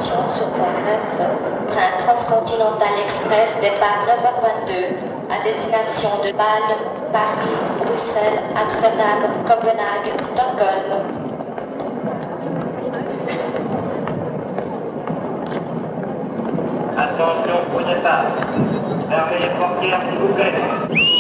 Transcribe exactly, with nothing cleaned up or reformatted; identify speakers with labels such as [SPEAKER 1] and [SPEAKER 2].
[SPEAKER 1] Attention sur voie neuf, train transcontinental express départ neuf heures vingt-deux à destination de Bâle, Paris, Bruxelles, Amsterdam, Copenhague, Stockholm.
[SPEAKER 2] Attention au départ. Fermez les portières s'il vous plaît.